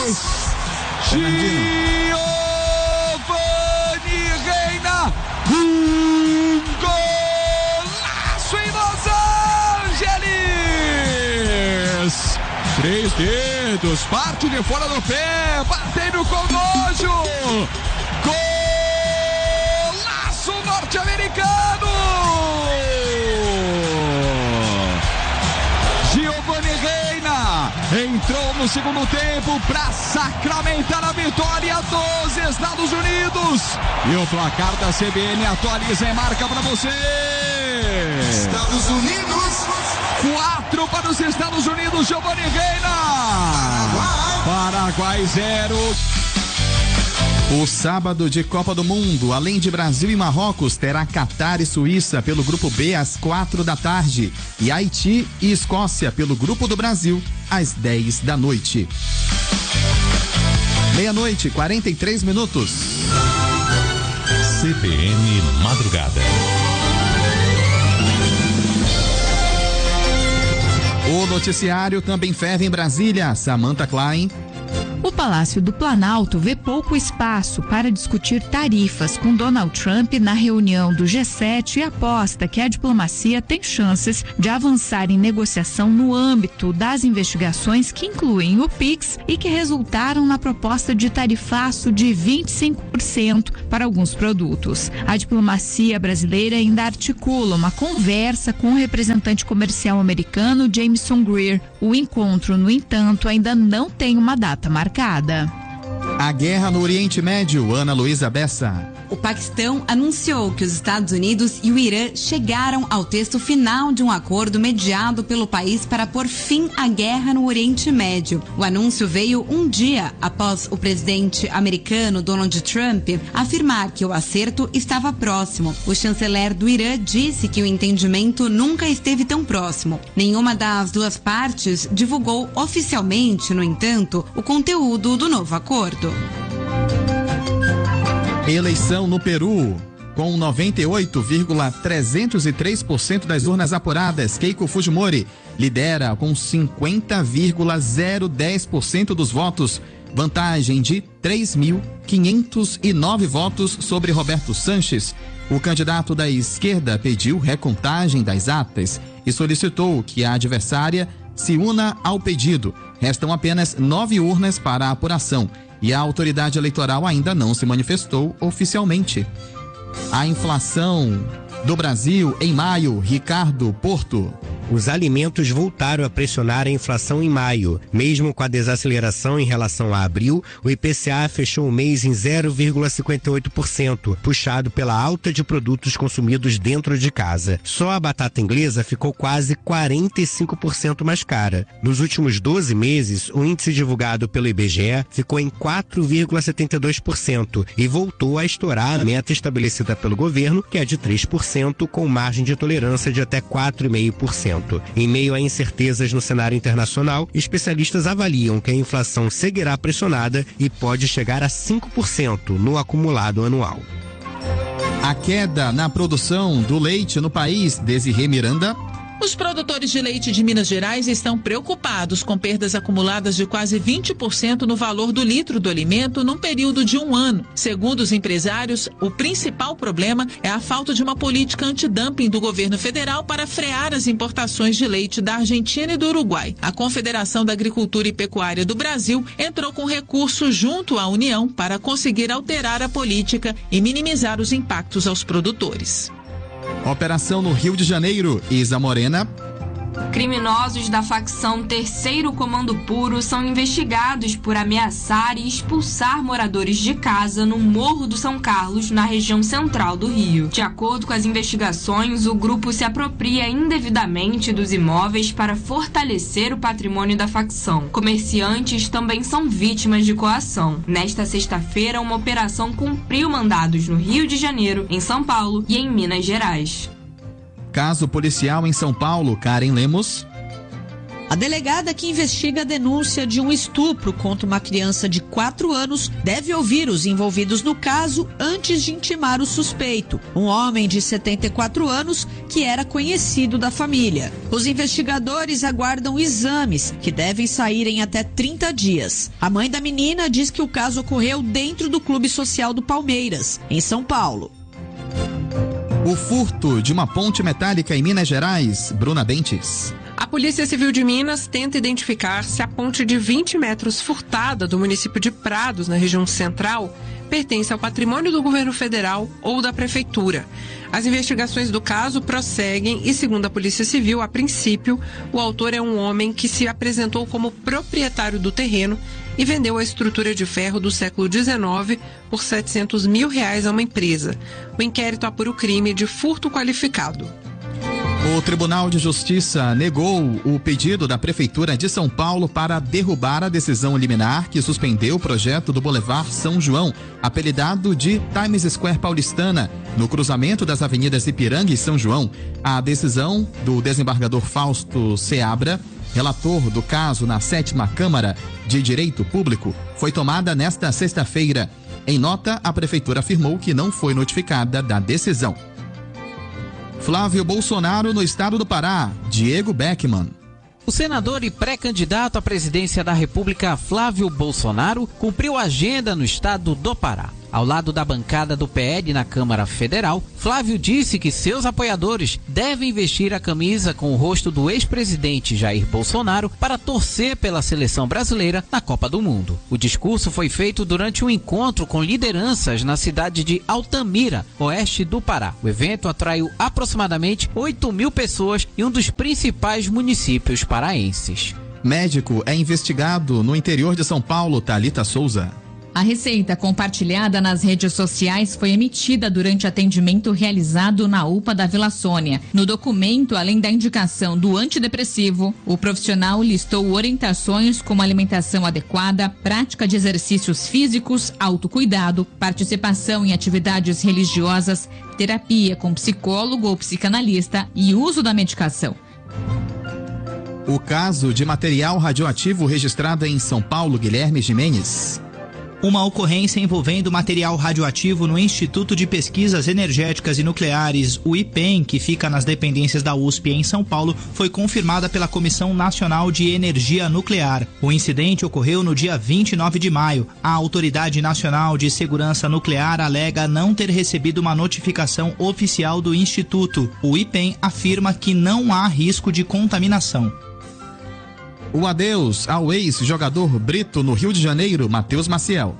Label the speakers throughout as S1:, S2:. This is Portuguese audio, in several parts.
S1: faz. Giovanni Reina. Golaço em Los Angeles. 3 dedos, parte de fora do pé, batendo com nojo. Golaço norte-americano. Giovanni Reina entrou no segundo tempo para sacramentar a vitória dos Estados Unidos. E o placar da CBN atualiza e marca para você.
S2: Estados Unidos.
S1: 4 para os Estados Unidos, Giovanni Reina. Paraguai 0.
S3: O sábado de Copa do Mundo, além de Brasil e Marrocos, terá Catar e Suíça pelo Grupo B às 4 da tarde e Haiti e Escócia pelo Grupo do Brasil às 10 da noite. 00:43.
S4: CBN Madrugada.
S3: O noticiário também ferve em Brasília. Samantha Klein.
S5: O Palácio do Planalto vê pouco espaço para discutir tarifas com Donald Trump na reunião do G7 e aposta que a diplomacia tem chances de avançar em negociação no âmbito das investigações que incluem o PIX e que resultaram na proposta de tarifaço de 25% para alguns produtos. A diplomacia brasileira ainda articula uma conversa com o representante comercial americano Jameson Greer. O encontro, no entanto, ainda não tem uma data marcada.
S3: A guerra no Oriente Médio, Ana Luísa Bessa.
S6: O Paquistão anunciou que os Estados Unidos e o Irã chegaram ao texto final de um acordo mediado pelo país para pôr fim à guerra no Oriente Médio. O anúncio veio um dia após o presidente americano Donald Trump afirmar que o acerto estava próximo. O chanceler do Irã disse que o entendimento nunca esteve tão próximo. Nenhuma das duas partes divulgou oficialmente, no entanto, o conteúdo do novo acordo.
S3: Eleição no Peru. Com 98,303% das urnas apuradas, Keiko Fujimori lidera com 50,010% dos votos, vantagem de 3.509 votos sobre Roberto Sanches. O candidato da esquerda pediu recontagem das atas e solicitou que a adversária se una ao pedido. Restam apenas 9 urnas para a apuração e a autoridade eleitoral ainda não se manifestou oficialmente. A inflação do Brasil em maio, Ricardo Porto.
S7: Os alimentos voltaram a pressionar a inflação em maio. Mesmo com a desaceleração em relação a abril, o IPCA fechou o mês em 0,58%, puxado pela alta de produtos consumidos dentro de casa. Só a batata inglesa ficou quase 45% mais cara. Nos últimos 12 meses, o índice divulgado pelo IBGE ficou em 4,72% e voltou a estourar a meta estabelecida pelo governo, que é de 3%, com margem de tolerância de até 4,5%. Em meio a incertezas no cenário internacional, especialistas avaliam que a inflação seguirá pressionada e pode chegar a 5% no acumulado anual.
S3: A queda na produção do leite no país, Desirê Miranda.
S8: Os produtores de leite de Minas Gerais estão preocupados com perdas acumuladas de quase 20% no valor do litro do alimento num período de 1 ano. Segundo os empresários, o principal problema é a falta de uma política antidumping do governo federal para frear as importações de leite da Argentina e do Uruguai. A Confederação da Agricultura e Pecuária do Brasil entrou com recurso junto à União para conseguir alterar a política e minimizar os impactos aos produtores.
S3: Operação no Rio de Janeiro, Isa Morena.
S9: Criminosos da facção Terceiro Comando Puro são investigados por ameaçar e expulsar moradores de casa no Morro do São Carlos, na região central do Rio. De acordo com as investigações, o grupo se apropria indevidamente dos imóveis para fortalecer o patrimônio da facção. Comerciantes também são vítimas de coação. Nesta sexta-feira, uma operação cumpriu mandados no Rio de Janeiro, em São Paulo e em Minas Gerais.
S3: Caso policial em São Paulo, Karen Lemos.
S10: A delegada que investiga a denúncia de um estupro contra uma criança de 4 anos deve ouvir os envolvidos no caso antes de intimar o suspeito, um homem de 74 anos que era conhecido da família. Os investigadores aguardam exames que devem sair em até 30 dias. A mãe da menina diz que o caso ocorreu dentro do Clube Social do Palmeiras, em São Paulo.
S3: O furto de uma ponte metálica em Minas Gerais, Bruna Bentes.
S11: A Polícia Civil de Minas tenta identificar se a ponte de 20 metros furtada do município de Prados, na região central, pertence ao patrimônio do governo federal ou da prefeitura. As investigações do caso prosseguem e, segundo a Polícia Civil, a princípio, o autor é um homem que se apresentou como proprietário do terreno e vendeu a estrutura de ferro do século XIX por R$700 mil a uma empresa. O inquérito apura o crime de furto qualificado.
S3: O Tribunal de Justiça negou o pedido da Prefeitura de São Paulo para derrubar a decisão liminar que suspendeu o projeto do Boulevard São João, apelidado de Times Square Paulistana, no cruzamento das avenidas Ipiranga e São João. A decisão do desembargador Fausto Seabra, relator do caso na 7ª Câmara de Direito Público, foi tomada nesta sexta-feira. Em nota, a Prefeitura afirmou que não foi notificada da decisão. Flávio Bolsonaro no estado do Pará, Diego Beckman.
S12: O senador e pré-candidato à presidência da República, Flávio Bolsonaro, cumpriu a agenda no estado do Pará. Ao lado da bancada do PL na Câmara Federal, Flávio disse que seus apoiadores devem vestir a camisa com o rosto do ex-presidente Jair Bolsonaro para torcer pela seleção brasileira na Copa do Mundo. O discurso foi feito durante um encontro com lideranças na cidade de Altamira, oeste do Pará. O evento atraiu aproximadamente 8 mil pessoas em um dos principais municípios paraenses.
S3: Médico é investigado no interior de São Paulo, Thalita Souza.
S5: A receita compartilhada nas redes sociais foi emitida durante atendimento realizado na UPA da Vila Sônia. No documento, além da indicação do antidepressivo, o profissional listou orientações como alimentação adequada, prática de exercícios físicos, autocuidado, participação em atividades religiosas, terapia com psicólogo ou psicanalista e uso da medicação.
S3: O caso de material radioativo registrado em São Paulo, Guilherme Gimenez.
S13: Uma ocorrência envolvendo material radioativo no Instituto de Pesquisas Energéticas e Nucleares, o IPEN, que fica nas dependências da USP em São Paulo, foi confirmada pela Comissão Nacional de Energia Nuclear. O incidente ocorreu no dia 29 de maio. A Autoridade Nacional de Segurança Nuclear alega não ter recebido uma notificação oficial do Instituto. O IPEN afirma que não há risco de contaminação.
S3: O adeus ao ex-jogador Brito no Rio de Janeiro, Matheus Maciel.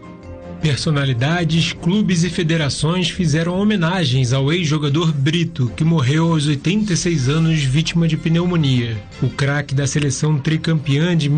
S14: Personalidades, clubes e federações fizeram homenagens ao ex-jogador Brito, que morreu aos 86 anos vítima de pneumonia. O craque da seleção tricampeã de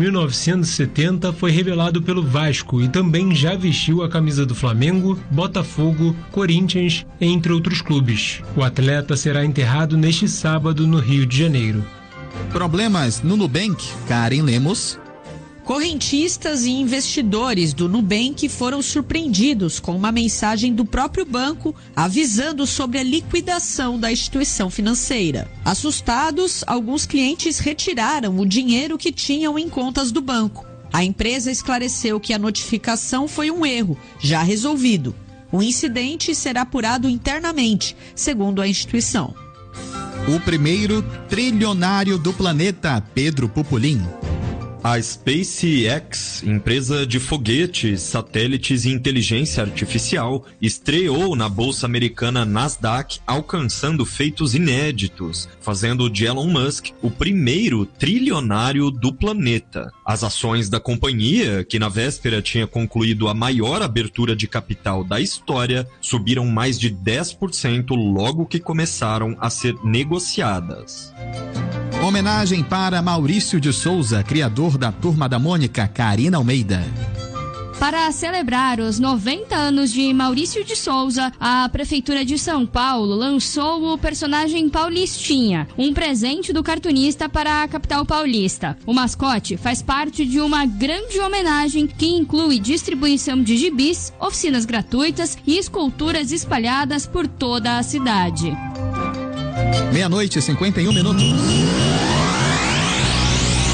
S14: 1970 foi revelado pelo Vasco e também já vestiu a camisa do Flamengo, Botafogo, Corinthians, entre outros clubes. O atleta será enterrado neste sábado no Rio de Janeiro.
S3: Problemas no Nubank, Karen Lemos.
S10: Correntistas e investidores do Nubank foram surpreendidos com uma mensagem do próprio banco avisando sobre a liquidação da instituição financeira. Assustados, alguns clientes retiraram o dinheiro que tinham em contas do banco. A empresa esclareceu que a notificação foi um erro, já resolvido. O incidente será apurado internamente, segundo a instituição.
S3: O primeiro trilionário do planeta, Pedro Pupolin.
S15: A SpaceX, empresa de foguetes, satélites e inteligência artificial, estreou na bolsa americana Nasdaq, alcançando feitos inéditos, fazendo de Elon Musk o primeiro trilionário do planeta. As ações da companhia, que na véspera tinha concluído a maior abertura de capital da história, subiram mais de 10% logo que começaram a ser negociadas.
S3: Homenagem para Maurício de Souza, criador da Turma da Mônica, Karina Almeida.
S16: Para celebrar os 90 anos de Maurício de Souza, a Prefeitura de São Paulo lançou o personagem Paulistinha, um presente do cartunista para a capital paulista. O mascote faz parte de uma grande homenagem que inclui distribuição de gibis, oficinas gratuitas e esculturas espalhadas por toda a cidade.
S3: 00:51.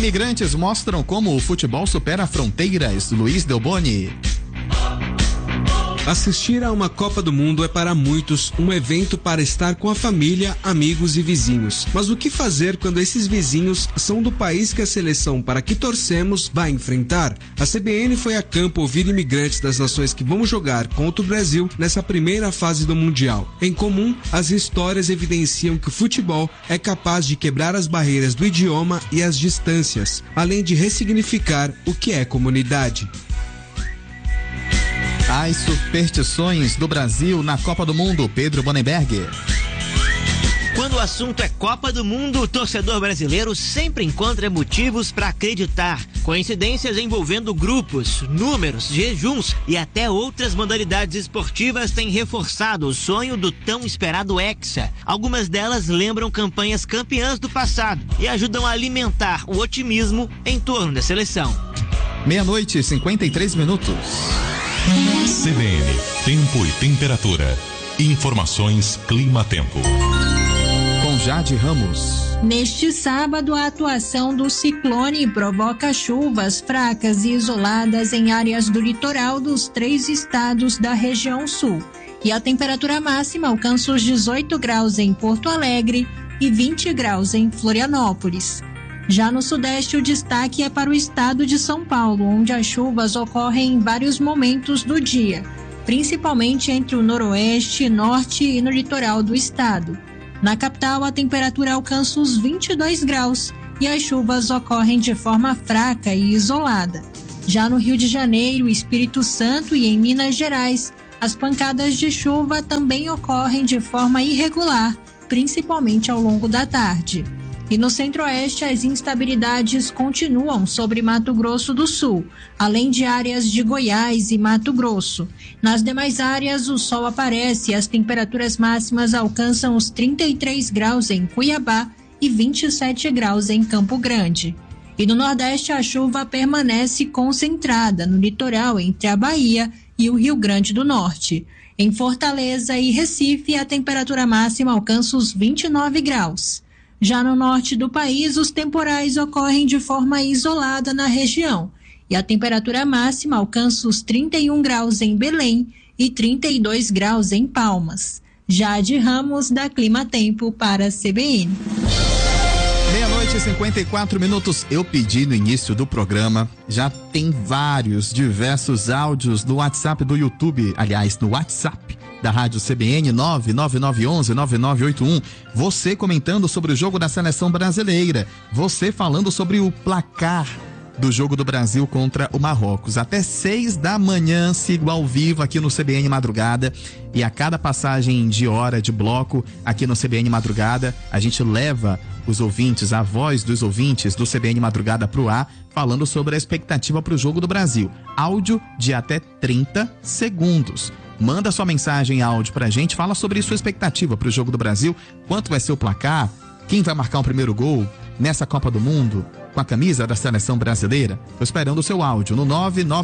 S3: Imigrantes mostram como o futebol supera fronteiras. Luiz Delboni.
S17: Assistir a uma Copa do Mundo é para muitos um evento para estar com a família, amigos e vizinhos. Mas o que fazer quando esses vizinhos são do país que a seleção para que torcemos vai enfrentar? A CBN foi a campo ouvir imigrantes das nações que vão jogar contra o Brasil nessa primeira fase do Mundial. Em comum, as histórias evidenciam que o futebol é capaz de quebrar as barreiras do idioma e as distâncias, além de ressignificar o que é comunidade.
S3: As superstições do Brasil na Copa do Mundo, Pedro Bonenberg.
S18: Quando o assunto é Copa do Mundo, o torcedor brasileiro sempre encontra motivos para acreditar. Coincidências envolvendo grupos, números, jejuns e até outras modalidades esportivas têm reforçado o sonho do tão esperado Hexa. Algumas delas lembram campanhas campeãs do passado e ajudam a alimentar o otimismo em torno da seleção.
S3: 12:53.
S4: CBN, tempo e temperatura. Informações Clima-Tempo.
S3: Com Jade Ramos.
S19: Neste sábado, a atuação do ciclone provoca chuvas fracas e isoladas em áreas do litoral dos 3 estados da região sul. E a temperatura máxima alcança os 18 graus em Porto Alegre e 20 graus em Florianópolis. Já no Sudeste, o destaque é para o estado de São Paulo, onde as chuvas ocorrem em vários momentos do dia, principalmente entre o Noroeste, Norte e no litoral do estado. Na capital, a temperatura alcança os 22 graus e as chuvas ocorrem de forma fraca e isolada. Já no Rio de Janeiro, Espírito Santo e em Minas Gerais, as pancadas de chuva também ocorrem de forma irregular, principalmente ao longo da tarde. E no Centro-Oeste, as instabilidades continuam sobre Mato Grosso do Sul, além de áreas de Goiás e Mato Grosso. Nas demais áreas, o sol aparece e as temperaturas máximas alcançam os 33 graus em Cuiabá e 27 graus em Campo Grande. E no Nordeste, a chuva permanece concentrada no litoral entre a Bahia e o Rio Grande do Norte. Em Fortaleza e Recife, a temperatura máxima alcança os 29 graus. Já no norte do país, os temporais ocorrem de forma isolada na região e a temperatura máxima alcança os 31 graus em Belém e 32 graus em Palmas. Jade Ramos, da Clima Tempo, para a CBN.
S3: 12:54. Eu pedi no início do programa, já tem diversos áudios no WhatsApp do YouTube, aliás, no WhatsApp da Rádio CBN 99911-9981. Você comentando sobre o jogo da seleção brasileira. Você falando sobre o placar do jogo do Brasil contra o Marrocos. Até 6 da manhã, sigo ao vivo aqui no CBN Madrugada. E a cada passagem de hora de bloco aqui no CBN Madrugada, a gente leva os ouvintes, a voz dos ouvintes do CBN Madrugada pro ar, falando sobre a expectativa para o jogo do Brasil. Áudio de até 30 segundos. Manda sua mensagem em áudio pra gente, fala sobre sua expectativa pro jogo do Brasil, quanto vai ser o placar, quem vai marcar o primeiro gol nessa Copa do Mundo com a camisa da seleção brasileira. Tô esperando o seu áudio no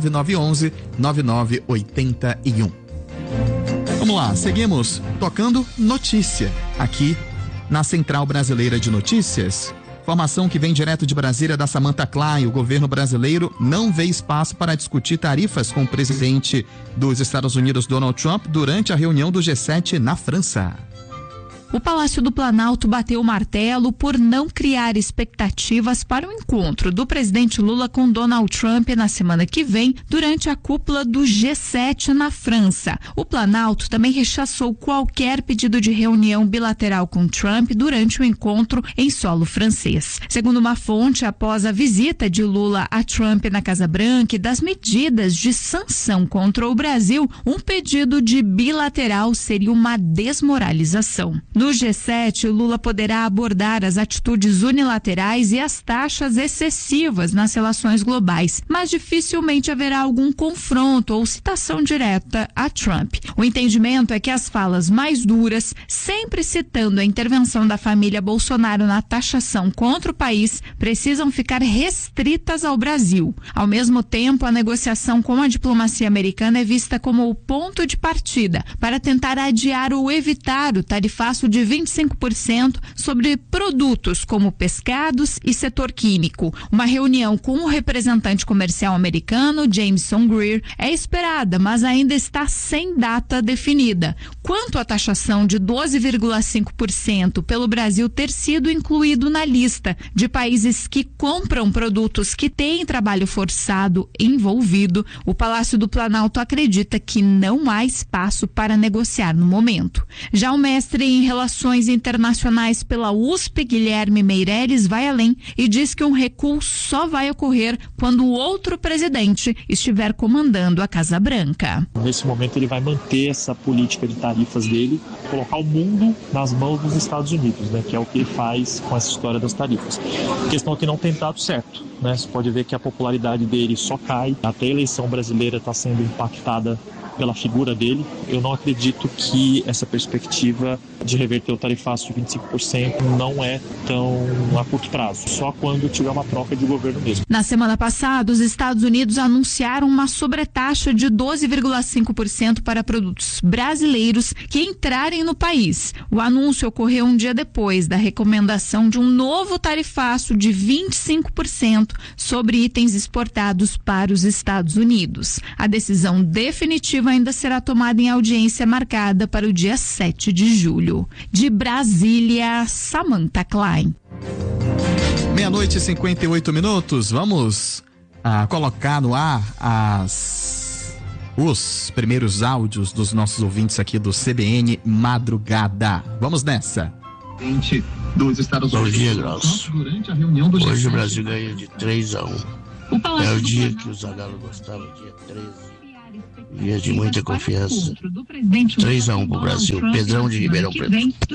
S3: 99911-9981. Vamos lá, seguimos tocando notícia aqui na Central Brasileira de Notícias. Informação que vem direto de Brasília da Samantha Klein. O governo brasileiro não vê espaço para discutir tarifas com o presidente dos Estados Unidos, Donald Trump, durante a reunião do G7 na França.
S5: O Palácio do Planalto bateu o martelo por não criar expectativas para o encontro do presidente Lula com Donald Trump na semana que vem, durante a cúpula do G7 na França. O Planalto também rechaçou qualquer pedido de reunião bilateral com Trump durante o encontro em solo francês. Segundo uma fonte, após a visita de Lula a Trump na Casa Branca e das medidas de sanção contra o Brasil, um pedido de bilateral seria uma desmoralização. No G7, Lula poderá abordar as atitudes unilaterais e as taxas excessivas nas relações globais, mas dificilmente haverá algum confronto ou citação direta a Trump. O entendimento é que as falas mais duras, sempre citando a intervenção da família Bolsonaro na taxação contra o país, precisam ficar restritas ao Brasil. Ao mesmo tempo, a negociação com a diplomacia americana é vista como o ponto de partida para tentar adiar ou evitar o tarifaço de 25% sobre produtos como pescados e setor químico. Uma reunião com o representante comercial americano, Jameson Greer, é esperada, mas ainda está sem data definida. Quanto à taxação de 12,5% pelo Brasil ter sido incluído na lista de países que compram produtos que têm trabalho forçado envolvido, o Palácio do Planalto acredita que não há espaço para negociar no momento. Já o mestre em Relações Internacionais pela USP, Guilherme Meireles, vai além e diz que um recuo só vai ocorrer quando o outro presidente estiver comandando a Casa Branca.
S20: Nesse momento ele vai manter essa política de tarifas dele, colocar o mundo nas mãos dos Estados Unidos, né, que é o que ele faz com essa história das tarifas. A questão é que não tem dado certo, né? Você pode ver que a popularidade dele só cai, até a eleição brasileira está sendo impactada pela figura dele. Eu não acredito que essa perspectiva de reverter o tarifaço de 25% não é tão a curto prazo, só quando tiver uma troca de governo mesmo.
S5: Na semana passada, os Estados Unidos anunciaram uma sobretaxa de 12,5% para produtos brasileiros que entrarem no país. O anúncio ocorreu um dia depois da recomendação de um novo tarifaço de 25% sobre itens exportados para os Estados Unidos. A decisão definitiva ainda será tomada em audiência marcada para o dia 7 de julho. De Brasília, Samantha Klein.
S3: 12:58. Vamos colocar no ar os primeiros áudios dos nossos ouvintes aqui do CBN Madrugada. Vamos nessa.
S21: Dos Estados Unidos. Bom dia, Grosso. Hoje o Brasil ganha de 3-1. É o dia que o Zagallo gostava, dia 13. Dia de muita confiança. 3-1 pro Brasil. Pedrão de Ribeirão Preto.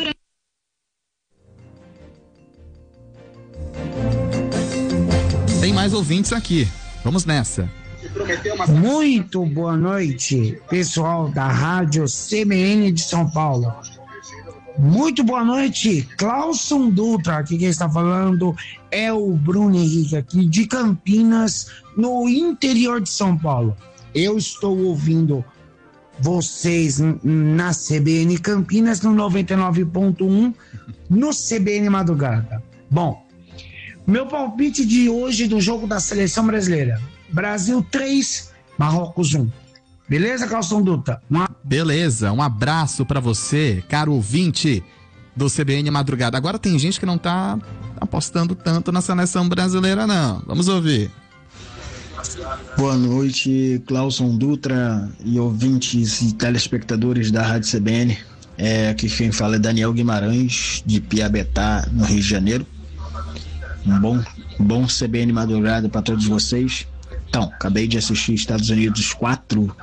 S3: Tem mais ouvintes aqui. Vamos nessa.
S22: Muito boa noite, pessoal da Rádio CBN de São Paulo. Muito boa noite, Clauson Dutra. Aqui quem está falando é o Bruno Henrique, aqui de Campinas, no interior de São Paulo. Eu estou ouvindo vocês na CBN Campinas, no 99.1, no CBN Madrugada. Bom, meu palpite de hoje do jogo da seleção brasileira: Brasil 3, Marrocos 1. Beleza, Calção Dutra?
S3: Beleza, um abraço pra você, caro ouvinte do CBN Madrugada. Agora tem gente que não tá apostando tanto na seleção brasileira, não. Vamos ouvir.
S23: Boa noite, Clauson Dutra e ouvintes e telespectadores da Rádio CBN. Aqui quem fala é Daniel Guimarães, de Piabetá, no Rio de Janeiro. Um bom CBN Madrugada para todos vocês. Então, acabei de assistir Estados Unidos 4